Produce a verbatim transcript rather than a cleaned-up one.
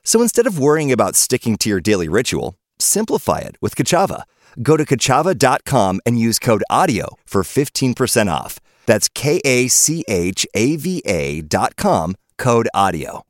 So instead of worrying about sticking to your daily ritual, simplify it with Kachava. Go to kachava dot com and use code AUDIO for fifteen percent off. That's K A C H A V A dot com, code AUDIO.